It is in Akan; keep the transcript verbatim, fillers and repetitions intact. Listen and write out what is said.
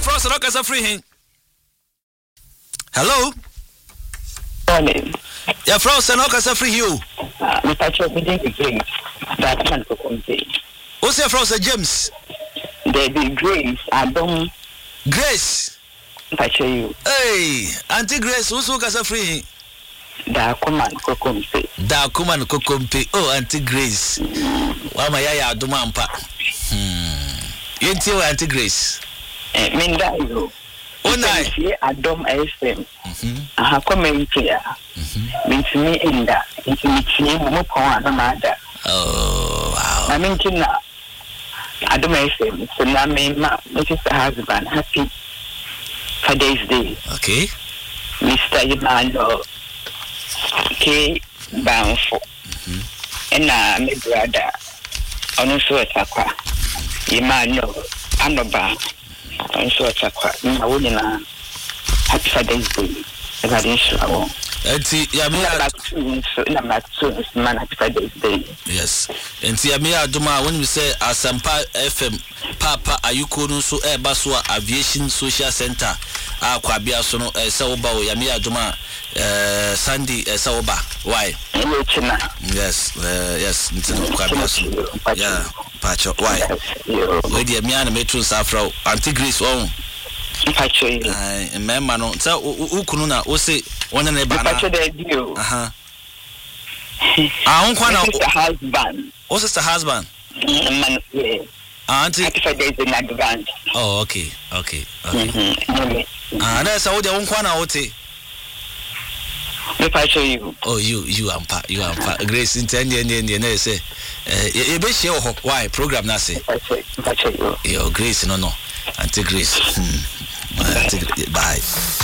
Frost and Okasa free him. Hello. Morning. Yeah, Frost and Okasa free you. I'm touching with James. That man for complain. What's your Frost James? The Grace, I don't. Grace. Touch you. Hey, Auntie Grace, who's Okasa free? Da kuman kokompe. Da kuman kokompe. Oh, Auntie Grace. Wama yaya aduma ampa. Hmm. Yenti wa Auntie Grace. Eh, minda yo. Onai. Si adom S M. Mhm. Aha komenti ya. Mhm. Mintimi inda. Mintimi chini mo kwa na mada. Oh, wow. Na mintina adom S M. So na me ma, Missus Husband, happy Father's Day. Okay. Mister Emmanuel K. Banfo. Mhm. And uh, my brother, on so atakwa. Emmanuel Anoba, on so atakwa. I wouldn't know. Happy Father's Day. I didn't show. Enti Yamia so number two man happy Father's Day. Yes. Enti Yamia Aduma when we say Asampa F M Papa Ayuko no so e Baswa Aviation Social Center a kwabia so no e se oba o Yamia Aduma eh Sandy e se oba. Why? Yes, uh, yes, enti no kwabia so. Yeah, Pacho. Why? We dey me and me tun safra Auntie Grace on. Pacho. Eh memma no say ukunu na o say one na ba na. Pacho dey dio. Aha. Ah, on kwa na Sister husband. O sister husband. Man, yeah. Auntie. Happy Father's Day in advance. Oh, okay. Okay. Okay. Mhm. Ah, na sa o dey on kwa na o te. Me Pacho you. Oh, you you ampa, you ampa. Grace intend and and na say eh e be share ho why program na say. Pacho, Pacho you. Yo Grace no no. Auntie Grace. Hmm. Auntie, bye.